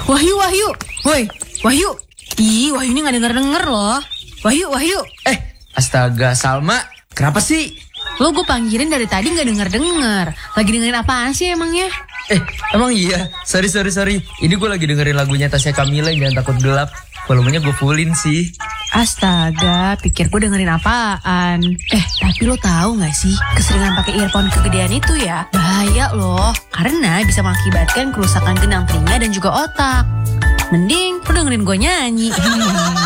Wahyu. Woi, Wahyu. Ih, Wahyu ini gak denger loh. Wahyu. Astaga, Salma. Kenapa sih? Lo gue panggilin dari tadi gak denger. Lagi dengerin apaan sih emangnya? Emang iya? Sorry. Ini gue lagi dengerin lagunya Tasya Kamila yang Jangan Takut Gelap. Volumenya gue fullin sih. Astaga, pikir gue dengerin apaan. Tapi lo tahu gak sih, keseringan pakai earphone kegedean itu ya bahaya loh. Karena bisa mengakibatkan kerusakan genang telinga dan juga otak. Mending lo dengerin gue nyanyi.